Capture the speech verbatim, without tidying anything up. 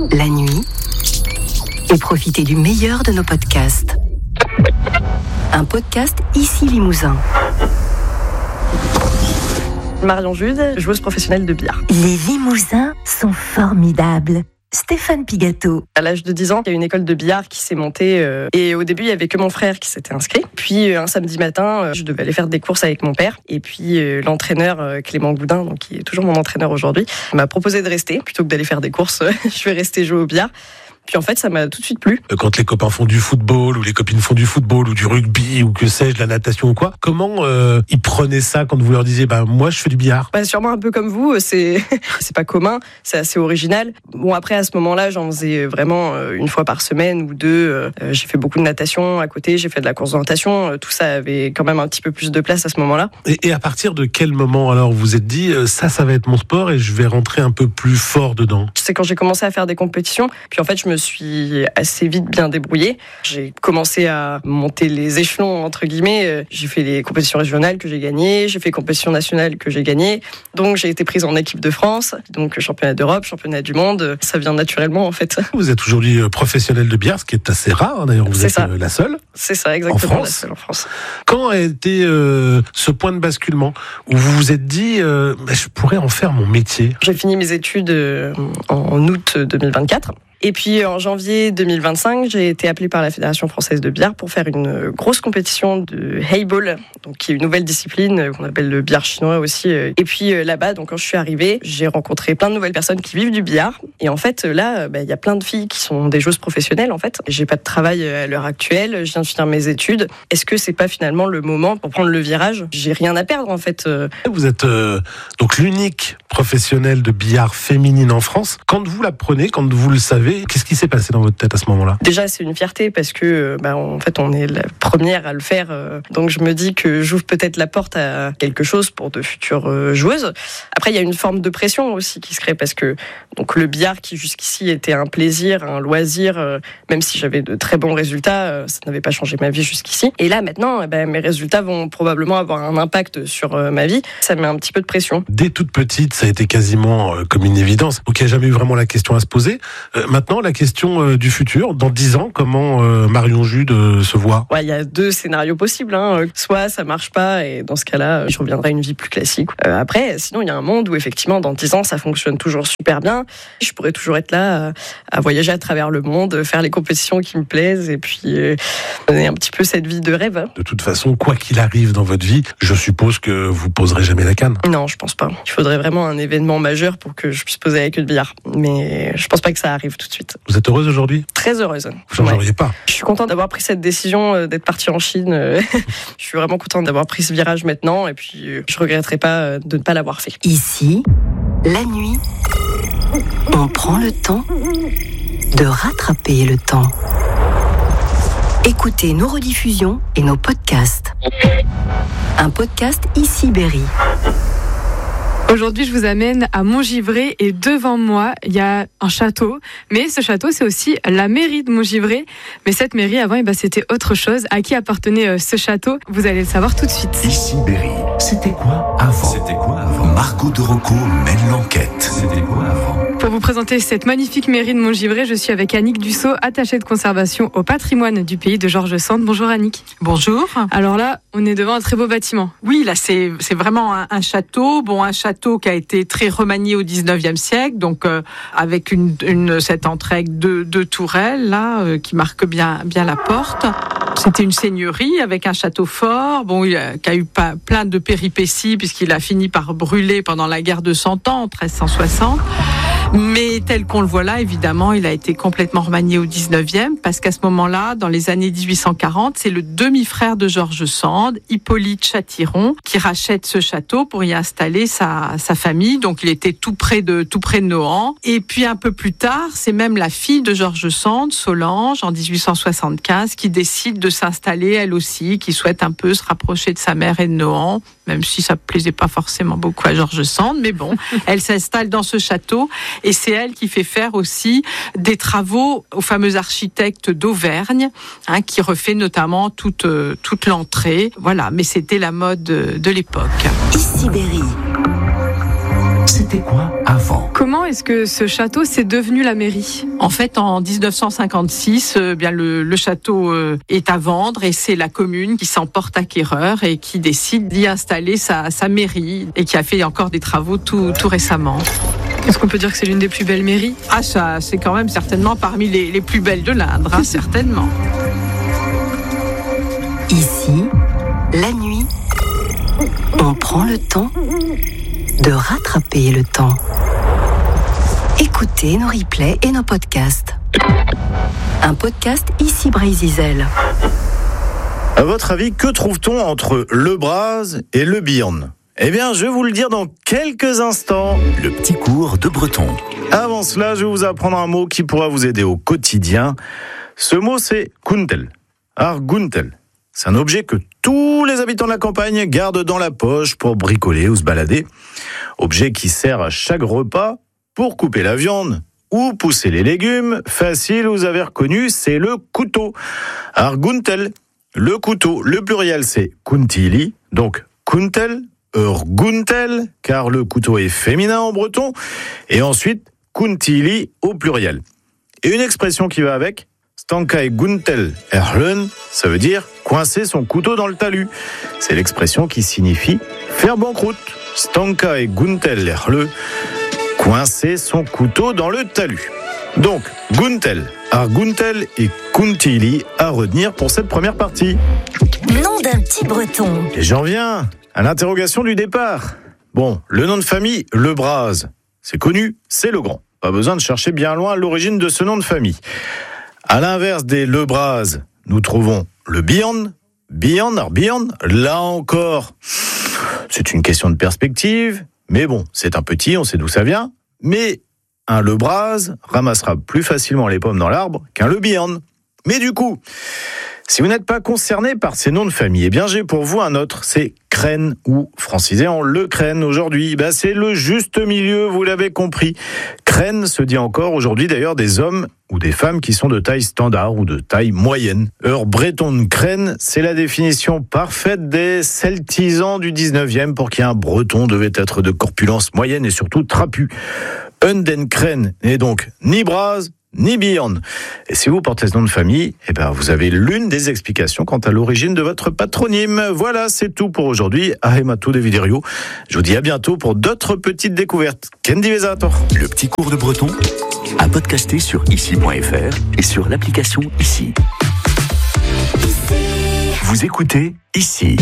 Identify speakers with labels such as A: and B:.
A: la nuit et profitez du meilleur de nos podcasts. Un podcast Ici Limousin.
B: Marion Jude, joueuse professionnelle de billard.
A: Les Limousins sont formidables. Stéphane Pigato.
B: À l'âge de dix ans, il y a une école de billard qui s'est montée euh, et au début, il y avait que mon frère qui s'était inscrit. Puis euh, un samedi matin, euh, je devais aller faire des courses avec mon père et puis euh, l'entraîneur euh, Clément Goudin, donc qui est toujours mon entraîneur aujourd'hui, m'a proposé de rester plutôt que d'aller faire des courses. Je vais rester jouer au billard. Puis en fait, ça m'a tout de suite plu.
C: Quand les copains font du football, ou les copines font du football, ou du rugby, ou que sais-je, de la natation ou quoi, comment euh, ils prenaient ça quand vous leur disiez, bah moi je fais du billard?
B: Bah, sûrement un peu comme vous, c'est c'est pas commun, c'est assez original. Bon, après à ce moment-là, j'en faisais vraiment une fois par semaine ou deux. Euh, j'ai fait beaucoup de natation à côté, j'ai fait de la course d'orientation. Tout ça avait quand même un petit peu plus de place à ce moment-là.
C: Et, et à partir de quel moment alors vous vous êtes dit, ça, ça va être mon sport et je vais rentrer un peu plus fort dedans?
B: C'est quand j'ai commencé à faire des compétitions, puis en fait je me suis assez vite bien débrouillée. J'ai commencé à monter les échelons, entre guillemets. J'ai fait les compétitions régionales que j'ai gagnées, j'ai fait les compétitions nationales que j'ai gagnées. Donc j'ai été prise en équipe de France, donc championnat d'Europe, championnat du monde. Ça vient naturellement en fait.
C: Vous êtes aujourd'hui professionnelle de billard, ce qui est assez rare. D'ailleurs, vous
B: C'est
C: êtes
B: ça.
C: la seule.
B: C'est ça, exactement.
C: En France.
B: La seule en France.
C: Quand a été euh, ce point de basculement où vous vous êtes dit, euh, bah, je pourrais en faire mon métier?
B: J'ai fini mes études euh, en août deux mille vingt-quatre. Et puis en janvier deux mille vingt-cinq, j'ai été appelée par la Fédération française de billard pour faire une grosse compétition de Heiball, donc qui est une nouvelle discipline qu'on appelle le billard chinois aussi. Et puis là-bas, donc quand je suis arrivée, j'ai rencontré plein de nouvelles personnes qui vivent du billard. Et en fait, là, il bah, y a plein de filles qui sont des joueuses professionnelles en fait. J'ai pas de travail à l'heure actuelle, je viens de finir mes études. Est-ce que c'est pas finalement le moment pour prendre le virage? J'ai rien à perdre en fait.
C: Vous êtes euh, donc l'unique professionnelle de billard féminine en France. Quand vous la prenez, quand vous le savez, qu'est-ce qui s'est passé dans votre tête à ce moment-là?
B: Déjà, c'est une fierté parce que, bah, en fait, on est la première à le faire. Donc, je me dis que j'ouvre peut-être la porte à quelque chose pour de futures joueuses. Après, il y a une forme de pression aussi qui se crée parce que, donc, le billard qui jusqu'ici était un plaisir, un loisir, même si j'avais de très bons résultats, ça n'avait pas changé ma vie jusqu'ici. Et là, maintenant, bah, mes résultats vont probablement avoir un impact sur ma vie. Ça met un petit peu de pression.
C: Dès toute petite, ça a été quasiment comme une évidence. Donc, il n'y a jamais eu vraiment la question à se poser. Euh, maintenant, la question euh, du futur, dans dix ans, comment euh, Marion Jude euh, se voit?
B: Ouais, il y a deux scénarios possibles. Hein. Soit ça marche pas et dans ce cas-là, je reviendrai à une vie plus classique. Euh, après, sinon, il y a un monde où effectivement, dans dix ans, ça fonctionne toujours super bien. Je pourrais toujours être là à, à voyager à travers le monde, faire les compétitions qui me plaisent et puis euh, mener un petit peu cette vie de rêve. Hein.
C: De toute façon, quoi qu'il arrive dans votre vie, je suppose que vous poserez jamais la canne.
B: Non, je pense pas. Il faudrait vraiment un événement majeur pour que je puisse poser avec eux de billard. Mais je pense pas que ça arrive tout de suite.
C: Vous êtes heureuse aujourd'hui?
B: Très heureuse.
C: Vous changeriez
B: ouais.
C: pas?
B: Je suis contente d'avoir pris cette décision, euh, d'être partie en Chine. Euh, je suis vraiment contente d'avoir pris ce virage maintenant et puis euh, je regretterai pas euh, de ne pas l'avoir fait.
A: Ici, la nuit, on prend le temps de rattraper le temps. Écoutez nos rediffusions et nos podcasts. Un podcast Ici Berry.
D: Aujourd'hui, je vous amène à Montgivray et devant moi, il y a un château. Mais ce château, c'est aussi la mairie de Montgivray. Mais cette mairie, avant, eh ben, c'était autre chose. À qui appartenait euh, ce château? Vous allez le savoir tout de suite.
E: Ici Berry, c'était quoi avant? C'était quoi avant? Margot de Rocco mène l'enquête. C'était quoi avant?
D: Pour vous présenter cette magnifique mairie de Montgivray, je suis avec Annick Dussault, attachée de conservation au patrimoine du pays de Georges Sand. Bonjour Annick.
F: Bonjour.
D: Alors là, on est devant un très beau bâtiment.
F: Oui, là c'est c'est vraiment un, un château. Bon, un château qui a été très remanié au dix-neuvième siècle, donc euh, avec une, une cette entrée avec deux, deux tourelles là euh, qui marquent bien bien la porte. C'était une seigneurie avec un château fort, bon, il a, qui a eu pas, plein de péripéties puisqu'il a fini par brûler pendant la guerre de Cent Ans en treize cent soixante. Mais tel qu'on le voit là, évidemment, il a été complètement remanié au dix-neuvième, parce qu'à ce moment-là, dans les années dix-huit cent quarante, c'est le demi-frère de Georges Sand, Hippolyte Châtiron, qui rachète ce château pour y installer sa, sa famille. Donc il était tout près de tout près de Nohant. Et puis un peu plus tard, c'est même la fille de Georges Sand, Solange, en dix-huit cent soixante-quinze, qui décide de s'installer elle aussi, qui souhaite un peu se rapprocher de sa mère et de Nohant, même si ça ne plaisait pas forcément beaucoup à Georges Sand. Mais bon, elle s'installe dans ce château. Et c'est elle qui fait faire aussi des travaux au fameux architecte d'Auvergne, hein, qui refait notamment toute, euh, toute l'entrée. Voilà, mais c'était la mode de, de l'époque.
A: Ici Berry. C'était
E: c'était quoi avant?
D: Comment est-ce que ce château s'est devenu la mairie?
F: En fait, en dix-neuf cent cinquante-six, euh, bien le, le château euh, est à vendre et c'est la commune qui s'en porte acquéreur et qui décide d'y installer sa, sa mairie et qui a fait encore des travaux tout, tout récemment.
D: Est-ce qu'on peut dire que c'est l'une des plus belles mairies?
F: Ah, ça, c'est quand même certainement parmi les, les plus belles de l'Indre, hein, certainement.
A: Ici, la nuit, on prend le temps de rattraper le temps. Écoutez nos replays et nos podcasts. Un podcast Ici Brésil.
G: À votre avis, que trouve-t-on entre le Braz et le Bihan? Eh bien, je vais vous le dire dans quelques instants.
E: Le petit cours de breton.
G: Avant cela, je vais vous apprendre un mot qui pourra vous aider au quotidien. Ce mot, c'est kuntel. Arguntel. C'est un objet que tous les habitants de la campagne gardent dans la poche pour bricoler ou se balader. Objet qui sert à chaque repas pour couper la viande ou pousser les légumes. Facile, vous avez reconnu, c'est le couteau. Arguntel. Le couteau, le pluriel, c'est kuntili. Donc, kuntel. Urguntel, car le couteau est féminin en breton, et ensuite kuntili au pluriel. Et une expression qui va avec, stankai guntel erlen, ça veut dire coincer son couteau dans le talus. C'est l'expression qui signifie faire banqueroute. Stankai guntel erle, coincer son couteau dans le talus. Donc, guntel, arguntel et kuntili à retenir pour cette première partie.
A: Nom d'un petit breton.
G: Et j'en viens à l'interrogation du départ. Bon, le nom de famille, Le Braz. C'est connu, c'est le grand. Pas besoin de chercher bien loin l'origine de ce nom de famille. À l'inverse des Le Braz, nous trouvons le Bihan. Bihan, Bihan, là encore, c'est une question de perspective. Mais bon, c'est un petit, on sait d'où ça vient. Mais un Le Braz ramassera plus facilement les pommes dans l'arbre qu'un Le Bihan. Mais du coup, si vous n'êtes pas concerné par ces noms de famille, eh bien j'ai pour vous un autre, c'est Crène, ou francisé en Le Crène aujourd'hui. Ben, c'est le juste milieu, vous l'avez compris. Crène se dit encore aujourd'hui d'ailleurs des hommes ou des femmes qui sont de taille standard ou de taille moyenne. Heure breton Crène, c'est la définition parfaite des celtisans du dix-neuvième pour qui un breton devait être de corpulence moyenne et surtout trapu. Unden Crène n'est donc ni Braz, ni Bihan. Et si vous portez ce nom de famille, eh ben vous avez l'une des explications quant à l'origine de votre patronyme. Voilà, c'est tout pour aujourd'hui. Ahematou de Viderio. Je vous dis à bientôt pour d'autres petites découvertes. Kendi Vezator.
E: Le petit cours de breton à podcaster sur ici point f r et sur l'application Ici. Vous écoutez Ici.